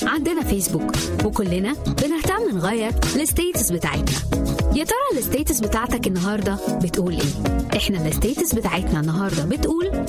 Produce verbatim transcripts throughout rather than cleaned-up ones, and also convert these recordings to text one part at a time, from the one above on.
عندنا فيسبوك وكلنا بنهتم نغير الستيتس بتاعتنا. يا ترى الستيتس بتاعتك النهاردة بتقول ايه؟ احنا الستيتس بتاعتنا النهاردة بتقول: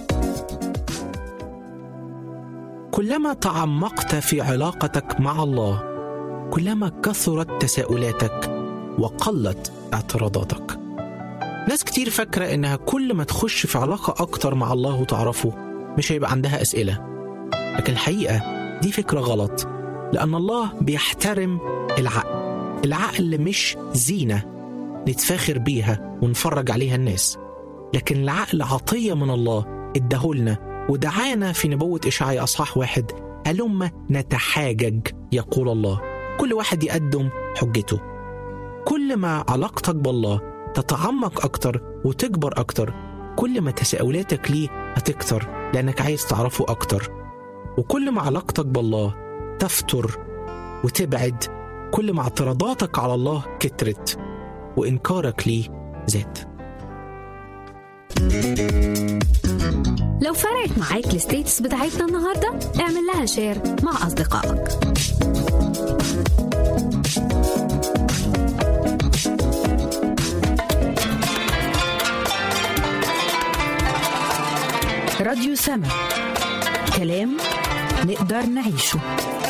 كلما تعمقت في علاقتك مع الله كلما كثرت تساؤلاتك وقلت اعتراضاتك. ناس كتير فاكرة إنها كل ما تخش في علاقة أكتر مع الله وتعرفه مش هيبقى عندها أسئلة، لكن الحقيقة دي فكرة غلط، لأن الله بيحترم العقل. العقل مش زينة نتفاخر بيها ونفرج عليها الناس، لكن العقل عطية من الله ادهولنا، ودعانا في نبوة إشعياء أصحاح واحد: هلما نتحاجج يقول الله. كل واحد يقدم حجته. كل ما علاقتك بالله تتعمق أكتر وتكبر أكتر، كل ما تساؤلاتك ليه هتكتر لأنك عايز تعرفه أكتر. وكل ما علاقتك بالله تفتر وتبعد، كل ما اعتراضاتك على الله كترت وإنكارك ليه زاد. لو فرقت معاك الستيتس بتاعتنا النهاردة، اعمل لها شير مع أصدقائك. راديو سما، كلام نقدر نعيشه.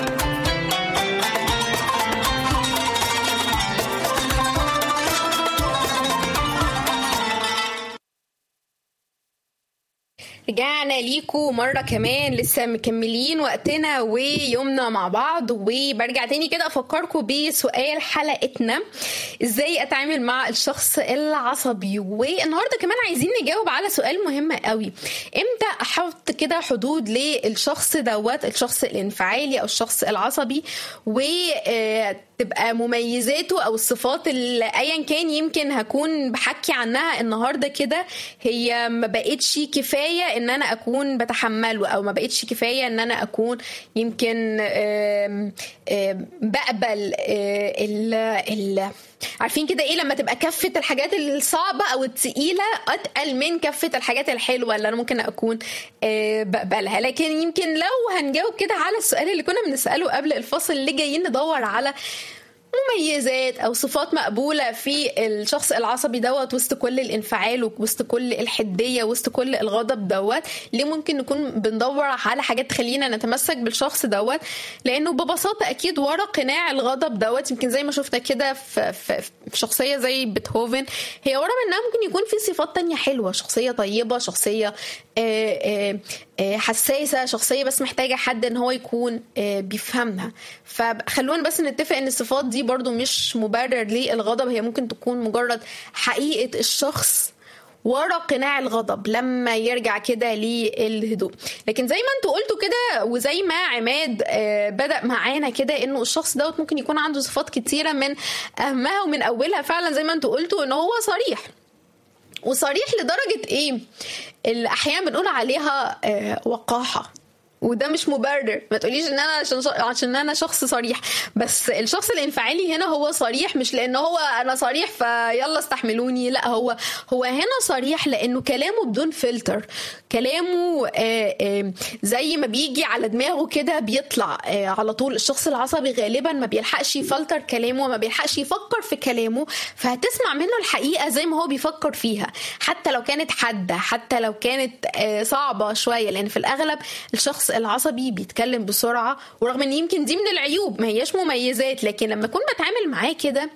رجعنا ليكو مرة كمان، لسه مكملين وقتنا ويومنا مع بعض. وبرجع تاني كده أفكركم بسؤال حلقتنا: إزاي أتعامل مع الشخص العصبي؟ والنهاردة كمان عايزين نجاوب على سؤال مهم قوي: إمتى أحط كده حدود للشخص دوت، الشخص الانفعالي أو الشخص العصبي، وتبقى مميزاته أو الصفات اللي أيا كان يمكن هكون بحكي عنها النهاردة كده هي ما بقتش كفاية ان انا اكون بتحمله، او ما بقتش كفايه ان انا اكون يمكن آم آم بقبل ال ال عارفين كده ايه لما تبقى كفه الحاجات الصعبه او الثقيله اتقل من كفه الحاجات الحلوه اللي انا ممكن اكون بقبلها. لكن يمكن لو هنجاوب كده على السؤال اللي كنا بنساله قبل الفاصل، اللي جايين ندور على مميزات أو صفات مقبولة في الشخص العصبي دوت وسط كل الانفعال ووسط كل الحدية وسط كل الغضب دوت، ليه ممكن نكون بندور على حاجات تخلينا نتمسك بالشخص دوت؟ لأنه ببساطة أكيد ورا قناع الغضب دوت، يمكن زي ما شفنا كده في, في, في شخصية زي بيتهوفن، هي ورا منها ممكن يكون في صفات تانية حلوة، شخصية طيبة، شخصية آآ آآ حساسة، شخصية بس محتاجة حد ان هو يكون بيفهمها. فخلونا بس نتفق ان الصفات دي برضو مش مبرر للغضب، هي ممكن تكون مجرد حقيقة الشخص ورا قناع الغضب لما يرجع كده للهدوء. لكن زي ما انتوا قلتوا كده، وزي ما عماد بدأ معانا كده، انه الشخص دوت ممكن يكون عنده صفات كتيرة، من اهمها ومن اولها فعلا زي ما انتوا قلتوا ان هو صريح. وصريح لدرجة ايه اللي احيانا بنقول عليها آه وقاحة، وده مش مبرر. ما تقوليش ان انا عشان عشان انا شخص صريح، بس الشخص الانفعالي هنا هو صريح مش لان هو انا صريح فيلا استحملوني، لا، هو هو هنا صريح لانه كلامه بدون فلتر، كلامه آآ آآ زي ما بيجي على دماغه كده بيطلع على طول. الشخص العصبي غالبا ما بيلحقش يفلتر كلامه، ما بيلحقش يفكر في كلامه، فهتسمع منه الحقيقة زي ما هو بيفكر فيها، حتى لو كانت حادة، حتى لو كانت صعبة شوية، لان في الاغلب الشخص العصبي بيتكلم بسرعة. ورغم ان يمكن دي من العيوب، ما هياش مميزات، لكن لما اكون بتعامل معاه كده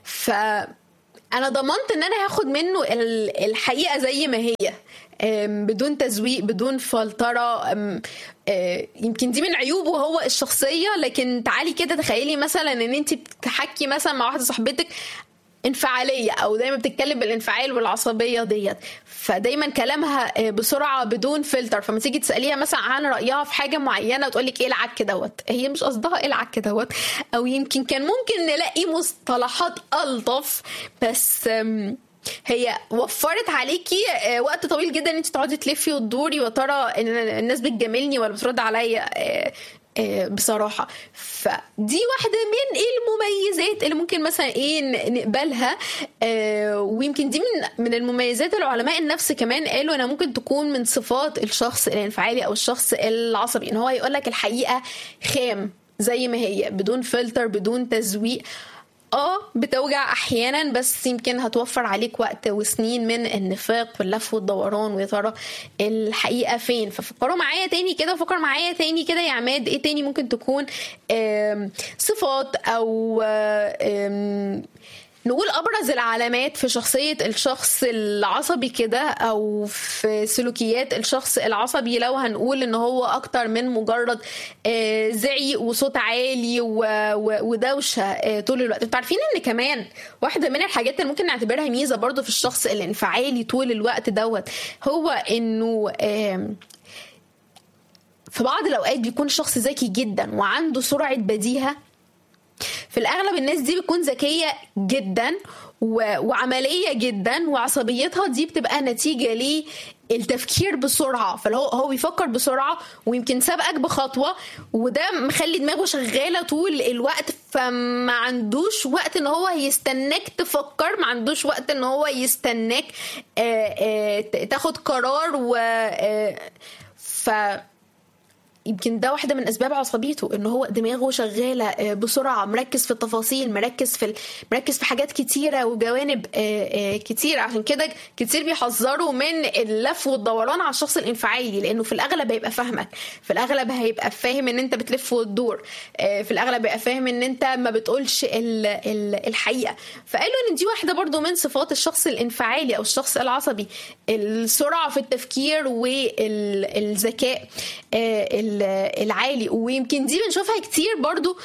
فانا ضمنت ان انا هاخد منه الحقيقة زي ما هي، بدون تزويق، بدون فلترة. يمكن دي من عيوبه هو الشخصية. لكن تعالي كده تخيلي مثلا ان انت بتحكي مثلا مع واحدة صاحبتك انفعالية او دايما بتتكلم بالانفعال والعصبية ديت، فدايما كلامها بسرعة بدون فلتر، فما تيجي تسأليها مثلا عن رأيها في حاجة معينة وتقولك ايه العك دوت، هي مش قصدها ايه العك دوت، او يمكن كان ممكن نلاقي مصطلحات ألطف، بس هي وفرت عليكي وقت طويل جدا ان انت تقعدي تلفي وتدوري وترى ان الناس بتجاملني ولا بترد عليا بصراحة. فدي واحدة من المميزات اللي ممكن مثلا ايه نقبلها. آه ويمكن دي من من المميزات العلماء النفس كمان قالوا انها ممكن تكون من صفات الشخص الانفعالي او الشخص العصبي، ان هو يقولك الحقيقة خام زي ما هي بدون فلتر بدون تزويق. اه بتوجع احيانا، بس يمكن هتوفر عليك وقت وسنين من النفاق واللف والدوران، ويا ترى الحقيقه فين. ففكروا معايا تاني كده، فكر معايا تاني كده يا عماد، ايه تاني ممكن تكون صفات او نقول أبرز العلامات في شخصية الشخص العصبي كده، أو في سلوكيات الشخص العصبي، لو هنقول إن هو أكتر من مجرد زعيق وصوت عالي ودوشة طول الوقت. انتوا عارفين إن كمان واحدة من الحاجات اللي ممكن نعتبرها ميزة برضو في الشخص الانفعالي طول الوقت دوت، هو إنه في بعض الأوقات بيكون شخص ذكي جدا وعنده سرعة بديهة. في الأغلب الناس دي بتكون ذكية جدا وعملية جدا، وعصبيتها دي بتبقى نتيجة للتفكير بسرعة. فهو هو بيفكر بسرعة ويمكن سابقك بخطوة، وده مخلي دماغه شغالة طول الوقت، فما عندوش وقت ان هو يستناك تفكر، ما عندوش وقت ان هو يستناك تاخد قرار. و ف يمكن ده واحدة من أسباب عصبيته، إنه هو دماغه شغالة بسرعة، مركز في التفاصيل، مركز في مركز في حاجات كتيرة وجوانب كتيرة. عشان كده كتير بيحذروا من اللف والدوران على الشخص الانفعالي، لأنه في الأغلب هيبقى فاهمك، في الأغلب هيبقى فاهم إن أنت بتلف وتدور، في الأغلب هيبقى فاهم إن أنت ما بتقولش الحقيقة. فقالوا إن دي واحدة برضو من صفات الشخص الانفعالي أو الشخص العصبي، السرعة في التفكير والذكاء العالي. ويمكن دي بنشوفها كتير برضو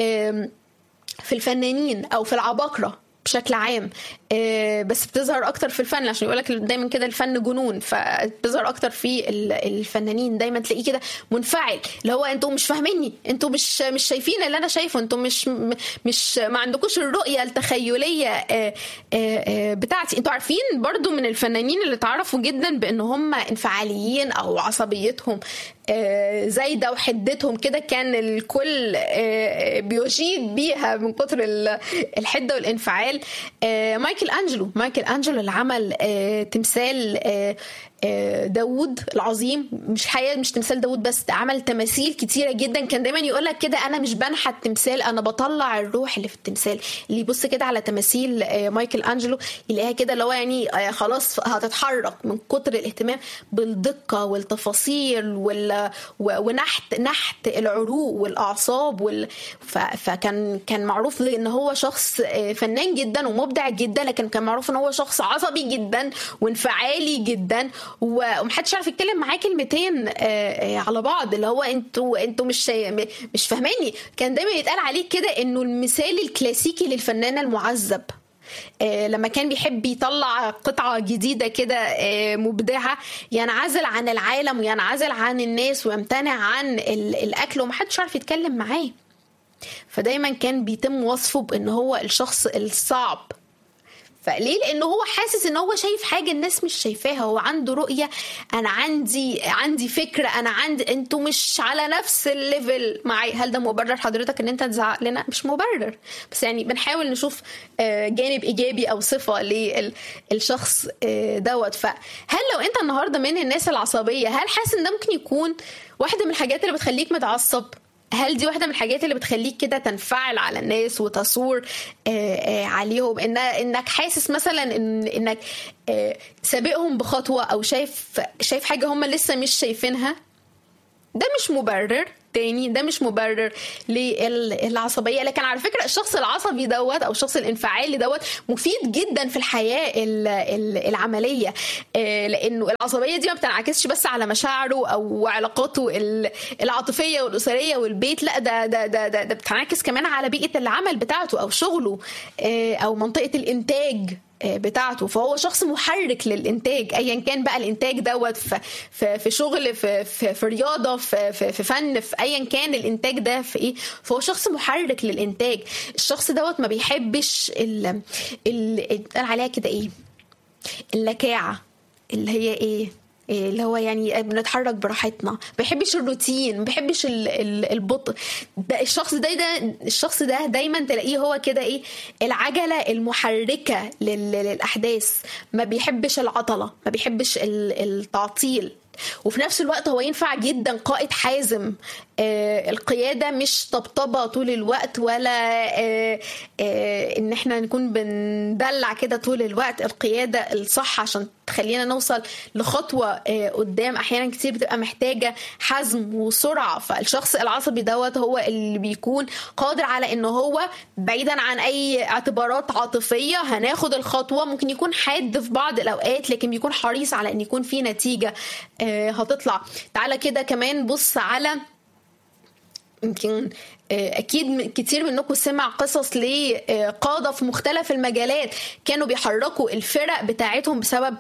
في الفنانين او في العباقرة بشكل عام، بس بتظهر اكتر في الفن، عشان يقولك دايما كده الفن جنون، فبتظهر اكتر في الفنانين. دايما تلاقيه كده منفعل، اللي هو انتوا مش فاهميني، انتوا مش مش شايفين اللي انا شايفه، انتوا مش مش ما عندكوش الرؤية التخيلية بتاعتي. انتوا عارفين برضو من الفنانين اللي تعرفوا جدا بان هم انفعاليين او عصبيتهم زايدة وحدتهم كده، كان الكل بيشيد بيها من كتر الحدة والانفعال، مايكل أنجلو. مايكل أنجلو اللي عمل تمثال داود العظيم، مش حقيقة مش تمثال داود بس، عمل تماثيل كتيرة جدا. كان دايما يقولك كده أنا مش بنحت تمثال، أنا بطلع الروح اللي في التمثال. اللي يبص كده على تماثيل مايكل أنجلو يلاقيها كده اللي هو يعني خلاص هتتحرك من كتر الاهتمام بالدقة والتفاصيل وال... ونحت نحت العروق والأعصاب وال... ف... فكان كان معروف إن هو شخص فنان جدا ومبدع جدا، لكن كان معروف إن هو شخص عصبي جدا وانفعالي جدا، ومحدش عارف يتكلم معاه كلمتين على بعض، اللي هو انتوا انتوا مش مش فاهماني. كان دايما يتقال عليه كده انه المثال الكلاسيكي للفنان المعذب. لما كان بيحب يطلع قطعة جديدة كده مبدعة، ينعزل عن العالم وينعزل عن الناس ويمتنع عن الأكل، ومحدش عارف يتكلم معاه. فدايما كان بيتم وصفه بأنه هو الشخص الصعب. فليه؟ لأنه هو حاسس إن هو شايف حاجة الناس مش شايفاها، هو عنده رؤية، أنا عندي عندي فكرة، أنا عندي، أنتوا مش على نفس الليفل معي. هل ده مبرر حضرتك إن أنت تزعق لنا؟ مش مبرر، بس يعني بنحاول نشوف جانب إيجابي أو صفة للشخص دوت. فهل لو أنت النهاردة من الناس العصبية، هل حاسس إن ده ممكن يكون واحدة من الحاجات اللي بتخليك متعصب؟ هل دي واحدة من الحاجات اللي بتخليك كده تنفعل على الناس وتصور آآ آآ عليهم، إن إنك حاسس مثلا إن إنك سابقهم بخطوة، أو شايف شايف حاجة هم لسه مش شايفينها؟ ده مش مبرر تاني، ده مش مبرر للعصبية. لكن على فكرة الشخص العصبي دوت أو الشخص الانفعالي دوت مفيد جدا في الحياة العملية، لأنه العصبية دي ما بتنعكسش بس على مشاعره أو علاقاته العاطفية والأسرية والبيت، لا ده ده ده ده, ده بتنعكس كمان على بيئة العمل بتاعته أو شغله أو منطقة الإنتاج بتاعته. فهو شخص محرك للإنتاج، أيا كان بقى الإنتاج دوت في, في, في شغل، في, في, في رياضة، في, في, في فن، في أيا كان الإنتاج ده في إيه، فهو شخص محرك للإنتاج. الشخص دوت ما بيحبش ال ال عليها كده إيه، اللكاعة، اللي هي إيه اللي هو يعني بنتحرك براحتنا، ما بيحبش الروتين، ما بيحبش البطء. ده الشخص ده ده الشخص ده دايما تلاقيه هو كده ايه، العجله المحركه للاحداث، ما بيحبش العطله، ما بيحبش التعطيل. وفي نفس الوقت هو ينفع جدا قائد حازم آه القيادة مش طبطبة طول الوقت، ولا آه آه ان احنا نكون بندلع كده طول الوقت. القيادة الصح عشان تخلينا نوصل لخطوة آه قدام احيانا كتير بتبقى محتاجة حزم وسرعة. فالشخص العصبي دوت هو اللي بيكون قادر على انه هو بعيدا عن اي اعتبارات عاطفية هناخد الخطوة. ممكن يكون حاد في بعض الاوقات لكن بيكون حريص على ان يكون في نتيجة آه هتطلع. تعالى كده كمان بص على يمكن اكيد كتير منكم سمع قصص لقادة في مختلف المجالات كانوا بيحركوا الفرق بتاعتهم بسبب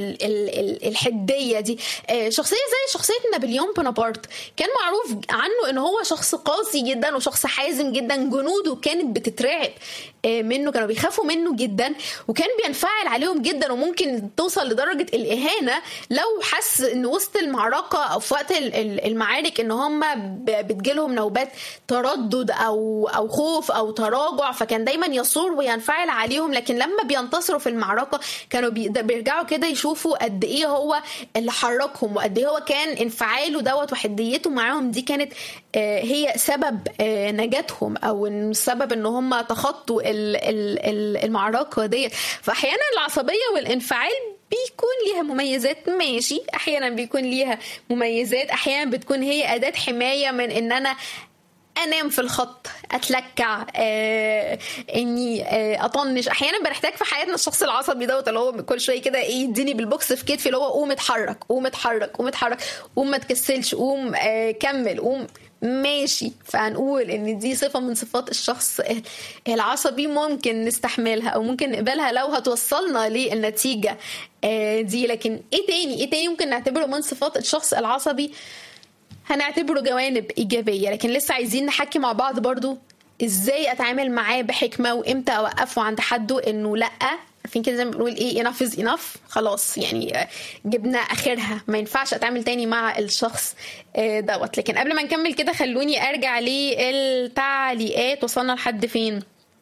الحدية دي. شخصية زي شخصية نابليون بونابرت كان معروف عنه انه هو شخص قاسي جدا وشخص حازم جدا. جنوده كانت بتترعب منه، كانوا بيخافوا منه جدا وكان بينفعل عليهم جدا، وممكن توصل لدرجة الإهانة لو حس ان وسط المعركة او في وقت المعارك ان هم بتجيلهم نوبات تردد او او خوف او تراجع، فكان دايما يصور وينفعل عليهم. لكن لما بينتصروا في المعركة كانوا بيرجعوا كده يشوفوا قد ايه هو اللي حركهم وقد ايه هو كان انفعاله دوت وحديته معاهم دي كانت هي سبب نجاتهم او السبب ان هم تخطوا المعركة دي. فاحيانا العصبية والانفعال بيكون ليها مميزات، ماشي، احيانا بيكون ليها مميزات، احيانا بتكون هي أداة حماية من ان انا انام في الخط، اتلكع، آه، اني آه، اطنش. احيانا بنحتاج في حياتنا الشخص العصبي دوت اللي هو كل شويه كده ايه يديني بالبوكس في كتفي اللي هو قوم اتحرك قوم اتحرك قوم اتحرك قوم ما تكسلش قوم آه، كمل قوم ماشي. فهنقول ان دي صفه من صفات الشخص العصبي ممكن نستحملها او ممكن نقبلها لو هتوصلنا للنتيجه آه، دي. لكن ايه تاني ايه تاني ممكن نعتبره من صفات الشخص العصبي؟ هنعتبره جوانب إيجابية، لكن لسه عايزين نحكي مع بعض برضو إزاي أتعامل معاه بحكمة وإمتى أوقفه عند حده إنه لأ. عارفين كده زي ما بنقول إيه enough is enough، خلاص يعني جبنا آخرها، ما ينفعش أتعامل تاني مع الشخص دوت. لكن قبل ما نكمل كده خلوني أرجع للتعليقات. وصلنا لحد فين؟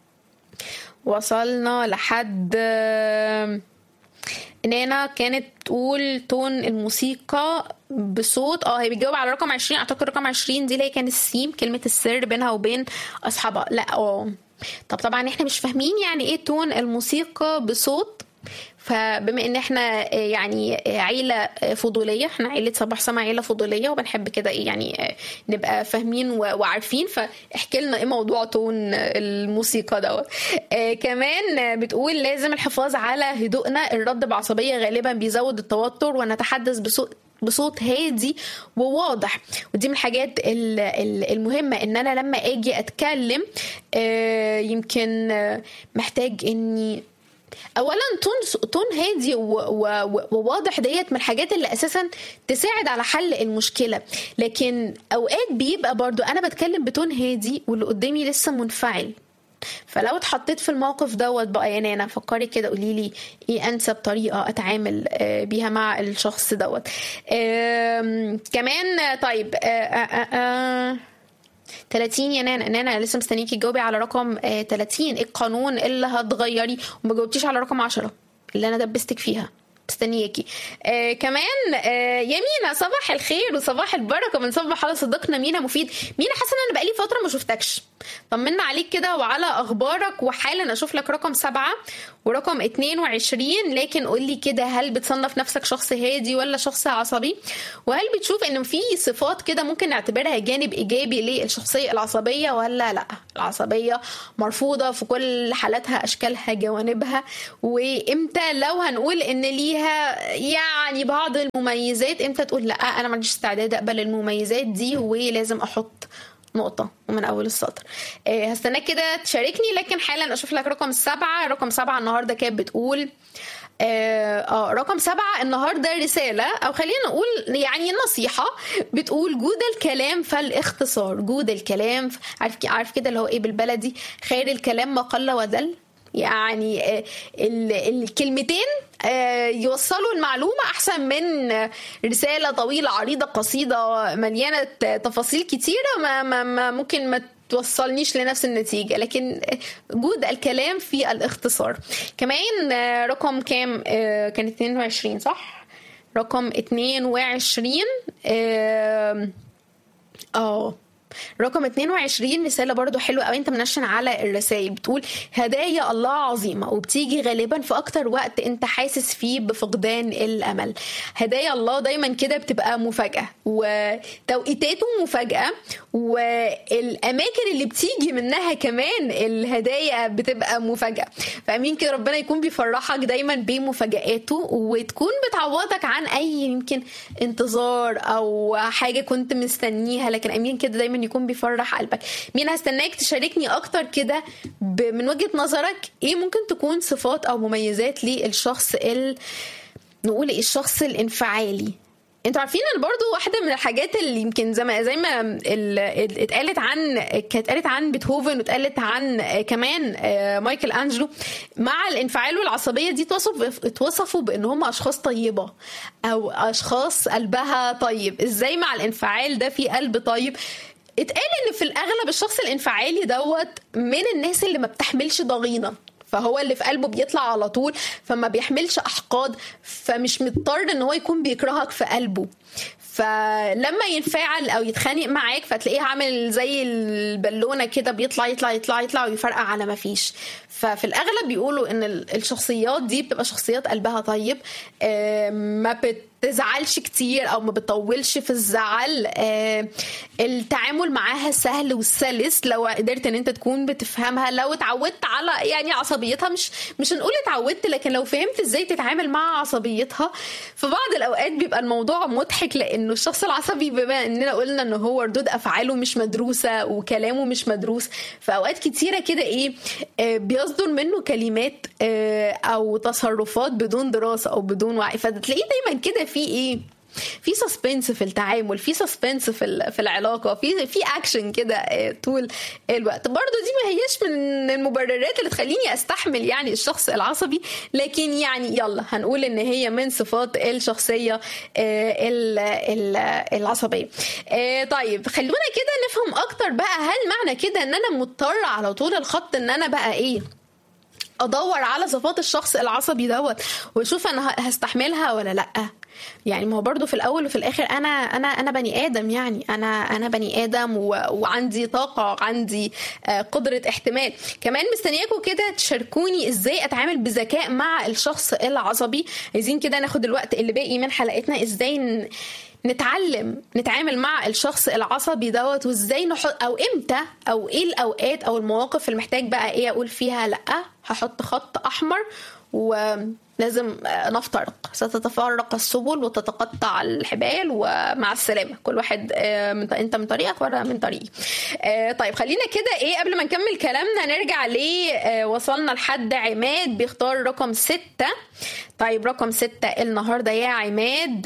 وصلنا لحد نانا كانت تقول تون الموسيقى بصوت اه هي بتجاوب على رقم عشرين. اعتقد رقم عشرين دي اللي هي كان السيم، كلمة السر بينها وبين اصحابها. لا اه طب طبعا احنا مش فاهمين يعني ايه تون الموسيقى بصوت. فبما ان احنا يعني عيله فضوليه، احنا عيله صباح سما عيله فضوليه وبنحب كده ايه يعني نبقى فاهمين وعارفين، فاحكي لنا ايه موضوع تون الموسيقى دوت. آه كمان بتقول لازم الحفاظ على هدوءنا، الرد بعصبيه غالبا بيزود التوتر، ونتحدث بصوت بصوت هادي وواضح. ودي من الحاجات المهمة ان انا لما اجي اتكلم آه يمكن محتاج اني اولا تون تون هادي وواضح. ديت من الحاجات اللي اساسا تساعد على حل المشكله. لكن اوقات بيبقى برضو انا بتكلم بتون هادي واللي قدامي لسه منفعل، فلو اتحطيت في الموقف دوت بقى يا نانا فكري كده قولي لي ايه انسب طريقه اتعامل بيها مع الشخص دوت. كمان طيب ثلاثين يا نانا نانا لسه مستنيكي تجاوبي على رقم ثلاثين. القانون اللي هتغيري وما جاوبتيش على رقم عشرة اللي انا دبستك فيها، مستنياكي. آه كمان آه يا مينا صباح الخير وصباح البركه، بنصبح على صديقنا مينا مفيد. مينا حاسه ان انا بقالي فتره ما شفتكش، طمنا عليك كده وعلى اخبارك. وحالا اشوف لك رقم سبعة ورقم اتنين وعشرين. لكن قولي كده هل بتصنف نفسك شخص هادي ولا شخص عصبي؟ وهل بتشوف ان في صفات كده ممكن نعتبرها جانب ايجابي للشخصيه العصبيه ولا لا؟ العصبيه مرفوضه في كل حالاتها، اشكالها، جوانبها. وامتى لو هنقول ان ليها يعني بعض المميزات امتى تقول لا انا ما عنديش استعداد اقبل المميزات دي ولازم احط نقطة ومن أول السطر؟ أه هستناك كده تشاركني. لكن حالا أشوف لك رقم السبعة. رقم سبعة النهاردة كانت بتقول آه رقم سبعة النهاردة رسالة أو خلينا نقول يعني نصيحة، بتقول جود الكلام فالاختصار. جود الكلام عارف عارف كده اللي هو إيه بالبلدي، خير الكلام ما قل ودل. يعني الكلمتين يوصلوا المعلومة أحسن من رسالة طويلة عريضة قصيدة مليانة تفاصيل كتيرة ما, ما, ما ممكن ما توصلنيش لنفس النتيجة. لكن جود الكلام في الاختصار. كمان رقم كام كان اتنين وعشرين صح؟ رقم اتنين وعشرين اه رقم اتنين وعشرين رسالة برضو حلوة قوي، انت منشن على الرسائل، بتقول هدايا الله عظيمة وبتيجي غالبا في اكتر وقت انت حاسس فيه بفقدان الامل. هدايا الله دايما كده بتبقى مفاجأة وتوقيتاته مفاجأة، والاماكن اللي بتيجي منها كمان الهدايا بتبقى مفاجأة. فامين كده ربنا يكون بيفرحك دايما بمفاجآته وتكون بتعوضك عن اي يمكن انتظار او حاجة كنت مستنيها، لكن امين كده دايما يكون بيفرح قلبك. مين هستناك تشاركني اكتر كده من وجهة نظرك ايه ممكن تكون صفات او مميزات للشخص ال نقول ايه الشخص الانفعالي. انتوا عارفين ان برضو واحده من الحاجات اللي يمكن زي ما زي ما اتقالت عن كانت اتقالت عن بيتهوفن واتقالت عن كمان مايكل انجلو، مع الانفعال والعصبيه دي توصف اتوصفوا بان هم اشخاص طيبه او اشخاص قلبها طيب. ازاي مع الانفعال ده في قلب طيب؟ اتقال ان في الاغلب الشخص الانفعالي دوت من الناس اللي ما بتحملش ضغينه، فهو اللي في قلبه بيطلع على طول، فما بيحملش احقاد، فمش مضطر ان هو يكون بيكرهك في قلبه. فلما ينفعل او يتخانق معاك فتلاقيه عامل زي البالونه كده بيطلع يطلع يطلع يطلع ويفرقع على ما فيش. ففي الاغلب بيقولوا ان الشخصيات دي بتبقى شخصيات قلبها طيب، ما بتزعلش كتير او ما بتطولش في الزعل، التعامل معاها سهل وسلس لو قدرت ان انت تكون بتفهمها. لو اتعودت على يعني عصبيتها، مش مش هنقول اتعودت، لكن لو فهمت ازاي تتعامل مع عصبيتها. في بعض الاوقات بيبقى الموضوع مضحك، لانه الشخص العصبي بما اننا قلنا انه هو ردود افعاله مش مدروسه وكلامه مش مدروس، فاوقات كتيره كده ايه بيصدر منه كلمات او تصرفات بدون دراسه او بدون وعي، فتلاقيه دايما كده في ايه في سسبنس في التعامل، في سسبنس في في العلاقه، في في اكشن كده طول الوقت. برضو دي ما هيش من المبررات اللي تخليني استحمل يعني الشخص العصبي، لكن يعني يلا هنقول ان هي من صفات الشخصيه العصبيه. طيب خلونا كده نفهم اكتر بقى، هل معنى كده ان انا مضطر على طول الخط ان انا بقى ايه ادور على صفات الشخص العصبي دوت واشوف انا هستحملها ولا لا؟ يعني ما هو برضو في الاول وفي الاخر انا انا انا بني ادم، يعني انا انا بني ادم وعندي طاقه، عندي قدره احتمال. كمان مستنياكم كده تشاركوني ازاي اتعامل بذكاء مع الشخص العصبي. عايزين كده ناخد الوقت اللي باقي من حلقتنا ازاي نتعلم نتعامل مع الشخص العصبي دوت، وازاي نحط او امتى او ايه الاوقات او المواقف اللي محتاج بقى ايه اقول فيها لا، هحط خط احمر ولازم نفترق، ستتفرق السبل وتتقطع الحبال ومع السلامه، كل واحد انت من طريقك وانا من طريقي. طيب خلينا كده ايه قبل ما نكمل كلامنا نرجع ليه وصلنا لحد عماد بيختار رقم ستة. طيب رقم ستة النهارده يا عماد،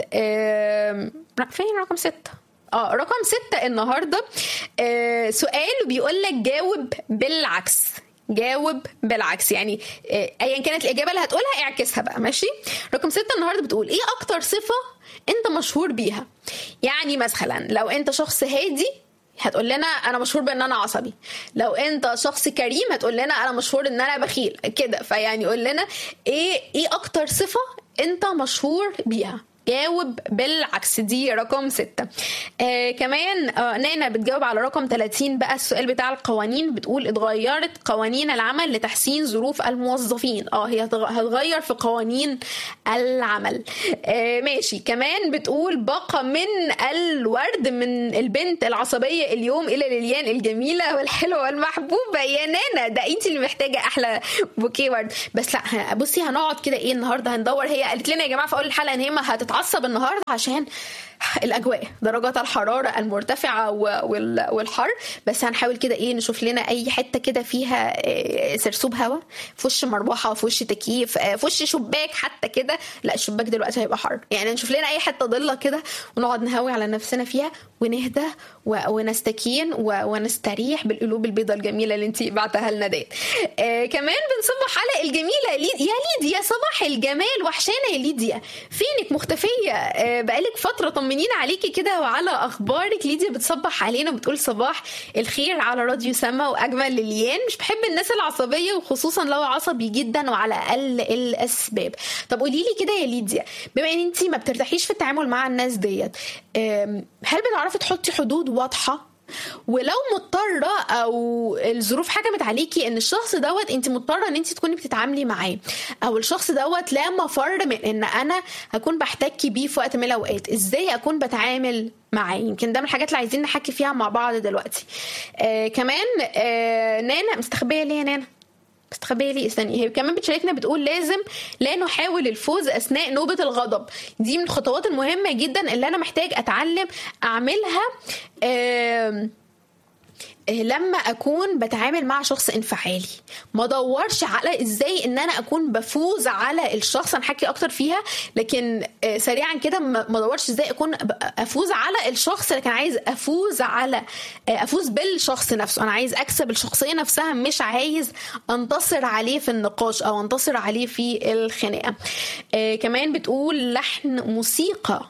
فين رقم ستة؟ اه رقم ستة النهارده آه سؤال بيقول لك جاوب بالعكس. جاوب بالعكس، يعني آه ايا كانت الاجابه اللي هتقولها اعكسها بقى، ماشي؟ رقم ستة النهارده بتقول ايه اكتر صفه انت مشهور بيها؟ يعني مثلا لو انت شخص هادي هتقول لنا انا مشهور بان انا عصبي، لو انت شخص كريم هتقول لنا انا مشهور ان انا بخيل كده. فيعني قول لنا ايه ايه اكتر صفه انت مشهور بيها. جاوب بالعكس، دي رقم ستة. آه كمان آه نانا بتجاوب على رقم ثلاثين بقى، السؤال بتاع القوانين، بتقول اتغيرت قوانين العمل لتحسين ظروف الموظفين. اه هي هتغير في قوانين العمل. آه ماشي. كمان بتقول بقى من الورد من البنت العصبية اليوم إلى ليليان الجميلة والحلوة والمحبوبة. يا نانا ده انت اللي محتاجة أحلى بوكيه ورد. بس لا بصي هنقعد كده ايه النهاردة هندور. هي قالت لنا يا جماعة في أول الحلقة ان هي ما هتتعصب عصب النهارده عشان الاجواء درجات الحراره المرتفعه والحر، بس هنحاول كده ايه نشوف لنا اي حته كده فيها سرسوب هواء، في وش مروحه، في وش تكييف، في وش شباك حتى كده. لا الشباك دلوقتي هيبقى حر، يعني نشوف لنا اي حته ضله كده ونقعد نهوي على نفسنا فيها ونهدى ونستكين ونستريح بالقلوب البيضاء الجميله اللي انت بعتها لنا ديت. آه كمان بنصبح على الجميله ليد... يا ليديا صباح الجمال، وحشانه يا ليديا، فينك مختفيه؟ آه بقالك فتره طمنين عليكي كده وعلى اخبارك. ليديا بتصبح علينا وبتقول صباح الخير على راديو سما واجمل ليليان. مش بحب الناس العصبيه وخصوصا لو عصبي جدا وعلى اقل الاسباب. طب قولي لي كده يا ليديا، بما ان انت ما بترتاحيش في التعامل مع الناس ديت، هل بتعرفي تحطي حدود واضحة، ولو مضطرة او الظروف حكمت عليكي ان الشخص دوت انت مضطرة ان انت تكوني بتتعاملي معاه، او الشخص دوت لا مفر من ان انا هكون بحتك بيه في وقت من الاوقات، ازاي اكون بتعامل معاه؟ يمكن ده من الحاجات اللي عايزين نحكي فيها مع بعض دلوقتي. آه كمان آه نانا مستخبية ليه يا نانا؟ مستخبية ليه؟ استني، هي كمان بتشاركنا بتقول لازم لا نحاول الفوز أثناء نوبة الغضب. دي من الخطوات المهمة جدا اللي أنا محتاج أتعلم أعملها آه لما اكون بتعامل مع شخص انفعالي. ما دورش على ازاي ان انا اكون بفوز على الشخص، هنحكي اكتر فيها، لكن سريعا كده ما دورش ازاي اكون افوز على الشخص، لكن عايز افوز على افوز بالشخص نفسه. انا عايز اكسب الشخصية نفسها، مش عايز انتصر عليه في النقاش او انتصر عليه في الخناقة. كمان بتقول لحن موسيقى.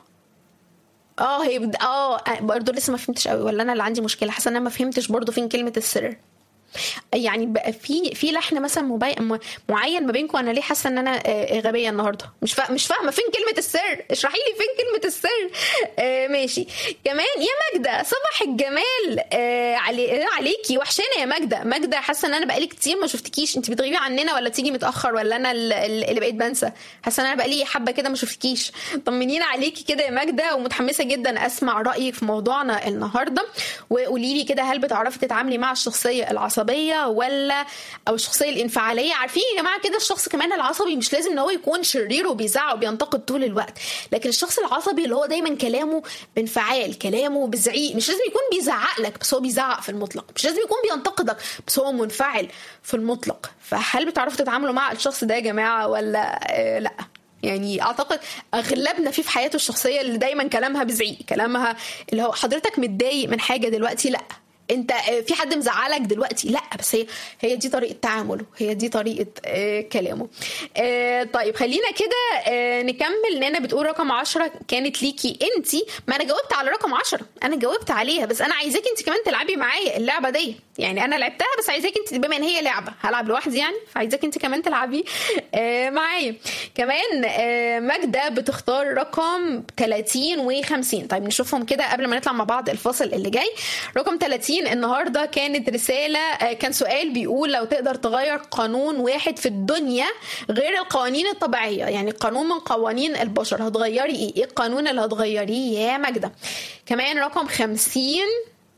اه هي بد... اه برضو لسه ما فهمتش قوي، ولا انا اللي عندي مشكله؟ حاسه ان انا ما فهمتش برضو فين كلمه السر. يعني بقى في في لحن مثلا مبي... معين ما بينكم. انا ليه حاسه ان انا غبيه النهارده؟ مش فا... مش فاهمه فين كلمه السر. اشرحي لي فين كلمه السر. آه ماشي. كمان يا ماجده صباح الجمال. آه علي... عليكي وحشانه يا ماجده. ماجده حاسه ان انا بقالي كتير ما شفتكيش. انت بتغيبي عننا ولا تيجي متاخر ولا انا اللي بقيت بنسى؟ حاسه ان انا بقالي حبه كده ما شفتكيش. طمنينا عليكي كده يا ماجده، ومتحمسه جدا اسمع رايك في موضوعنا النهارده. وقولي لي كده، هل بتعرفي تتعاملي مع الشخصيه العصبيه ولا او الشخصيه الانفعاليه؟ عارفين يا جماعه كده الشخص كمان العصبي مش لازم ان هو يكون شرير وبيزعق وبينتقد طول الوقت، لكن الشخص العصبي اللي هو دايما كلامه بانفعال، كلامه بزعيق. مش لازم يكون بيزعق لك بس هو بيزعق في المطلق، مش لازم يكون بينتقدك بس هو منفعل في المطلق. فهل بتعرفوا تتعاملوا مع الشخص ده يا جماعه ولا آه لا؟ يعني اعتقد اغلبنا في في حياته الشخصيه اللي دايما كلامها بزعيق، كلامها اللي هو حضرتك متضايق من حاجه دلوقتي، لا انت في حد مزعلك دلوقتي، لا بس هي هي دي طريقه تعامله، هي دي طريقه آه كلامه. آه طيب خلينا كده آه نكمل. نانا بتقول رقم عشرة كانت ليكي انتي. ما انا جاوبت على رقم عشرة، انا جاوبت عليها، بس انا عايزاكي انت كمان تلعبي معايا اللعبه دي. يعني انا لعبتها بس عايزاكي انت، بما ان هي لعبه هلعب لوحدي يعني، فعايزاكي انت كمان تلعبي آه معايا. كمان آه ماجده بتختار رقم ثلاثين وخمسين. طيب نشوفهم كده قبل ما نطلع مع بعض الفاصل اللي جاي. رقم ثلاثين النهارده كانت رساله، كان سؤال بيقول لو تقدر تغير قانون واحد في الدنيا غير القوانين الطبيعيه، يعني قانون من قوانين البشر، هتغيري ايه؟ ايه القانون اللي هتغيريه يا ماجده؟ كمان رقم خمسين،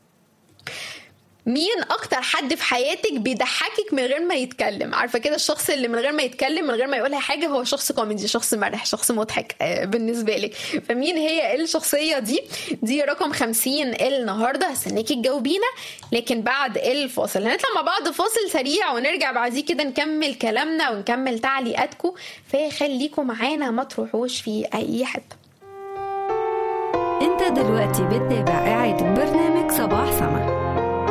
مين اكتر حد في حياتك بيضحكك من غير ما يتكلم؟ عارفه كده الشخص اللي من غير ما يتكلم، من غير ما يقولها حاجه، هو شخص كوميدي، شخص مرح، شخص مضحك بالنسبه لك. فمين هي الشخصيه دي؟ دي رقم خمسين النهارده. هستناكي تجاوبينا لكن بعد الفاصل. هنطلع مع بعض فاصل سريع ونرجع بعديه كده نكمل كلامنا ونكمل تعليقاتكم، فخليكم معانا ما تروحوش في اي حته. انت دلوقتي بتتابع إعادة برنامج صباح سما.